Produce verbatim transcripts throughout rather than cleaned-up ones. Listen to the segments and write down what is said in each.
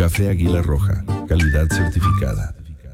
Café Águila Roja, calidad certificada.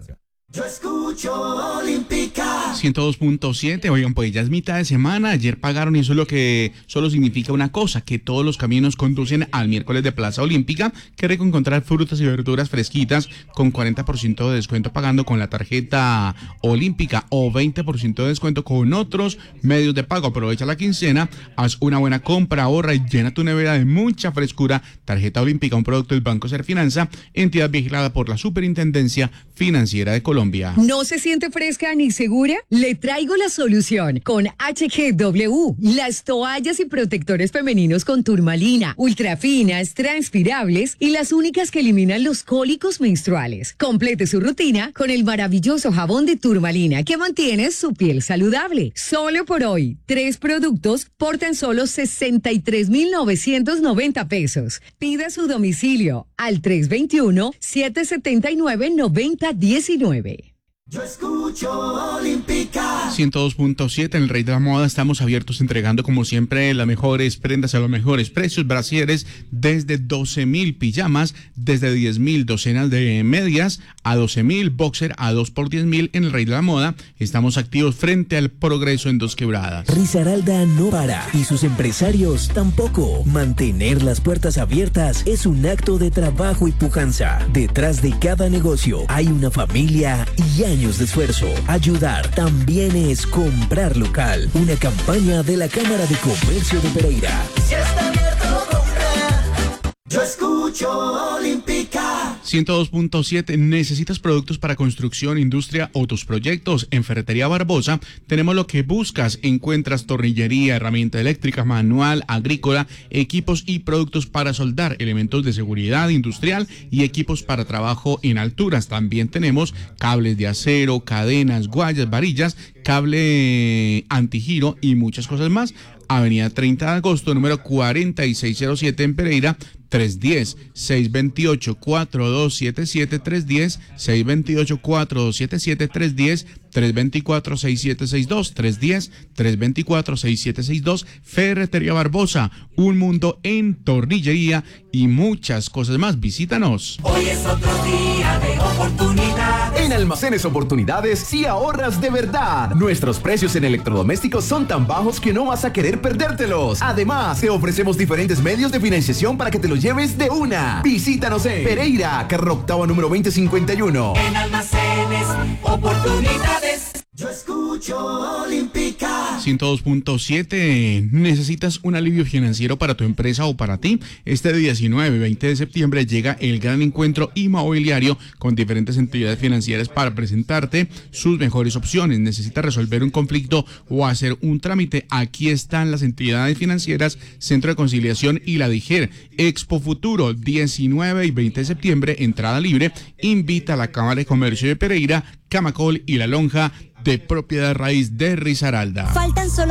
Yo escucho Olímpica ciento dos punto siete. Oigan, pues ya es mitad de semana, ayer pagaron y eso es lo que solo significa una cosa, que todos los caminos conducen al miércoles de Plaza Olímpica. Qué rico encontrar frutas y verduras fresquitas con cuarenta por ciento de descuento pagando con la tarjeta Olímpica o veinte por ciento de descuento con otros medios de pago. Aprovecha la quincena, haz una buena compra, ahorra y llena tu nevera de mucha frescura. Tarjeta Olímpica, un producto del Banco Serfinanza, entidad vigilada por la Superintendencia Financiera de Colombia. ¿No se siente fresca ni segura? Le traigo la solución con H G W. Las toallas y protectores femeninos con turmalina, ultrafinas, transpirables y las únicas que eliminan los cólicos menstruales. Complete su rutina con el maravilloso jabón de turmalina que mantiene su piel saludable. Solo por hoy, tres productos por tan solo sesenta y tres mil novecientos noventa pesos. Pida su domicilio al tres dos uno, siete siete nueve, nueve cero uno nueve. Yo escucho Olímpica ciento dos punto siete, en el Rey de la Moda estamos abiertos entregando como siempre las mejores prendas a los mejores precios. Brasieres desde doce mil, pijamas desde diez mil, docenas de medias a doce mil, boxer a dos por diez mil. En el Rey de la Moda estamos activos frente al Progreso en Dos Quebradas. Risaralda no para y sus empresarios tampoco. Mantener las puertas abiertas es un acto de trabajo y pujanza. Detrás de cada negocio hay una familia y años de esfuerzo. Ayudar también es comprar local. Una campaña de la Cámara de Comercio de Pereira. Si está abierto, compra. Yo escucho Olímpica ciento dos punto siete. ¿Necesitas productos para construcción, industria o tus proyectos? En Ferretería Barbosa tenemos lo que buscas. Encuentras tornillería, herramienta eléctrica, manual, agrícola, equipos y productos para soldar, elementos de seguridad industrial y equipos para trabajo en alturas. También tenemos cables de acero, cadenas, guayas, varillas, cable antigiro y muchas cosas más. Avenida treinta de agosto, número cuarenta y seis cero siete en Pereira, tres uno cero, seis dos ocho, cuatro dos siete siete, tres uno cero, seis dos ocho, cuatro dos siete siete, tres uno cero, tres dos cuatro, seis siete seis dos, tres uno cero, tres dos cuatro, seis siete seis dos. Ferretería Barbosa, un mundo en tornillería y muchas cosas más. Visítanos. Hoy es otro día de oportunidades. En Almacenes Oportunidades sí ahorras de verdad. Nuestros precios en electrodomésticos son tan bajos que no vas a querer perdértelos. Además, te ofrecemos diferentes medios de financiación para que te los lleves de una. Visítanos en Pereira, carrera octava número veinte cincuenta y uno. En Almacenes Oportunidades. Yo escucho Olímpica ciento dos punto siete. ¿Necesitas un alivio financiero para tu empresa o para ti? Este diecinueve y veinte de septiembre llega el gran encuentro inmobiliario con diferentes entidades financieras para presentarte sus mejores opciones. ¿Necesitas resolver un conflicto o hacer un trámite? Aquí están las entidades financieras Centro de Conciliación y la DIGER. Expo Futuro, diecinueve y veinte de septiembre, entrada libre. Invita a la Cámara de Comercio de Pereira, Camacol y la Lonja de Propiedad Raíz de Risaralda. Faltan solo